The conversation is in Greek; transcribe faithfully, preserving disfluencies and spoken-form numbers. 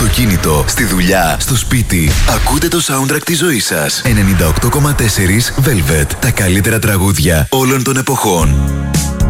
αυτοκίνητο, στη δουλειά, στο σπίτι. Ακούτε το soundtrack της ζωής σας. ενενήντα οκτώ κόμμα τέσσερα Velvet. Τα καλύτερα τραγούδια όλων των εποχών.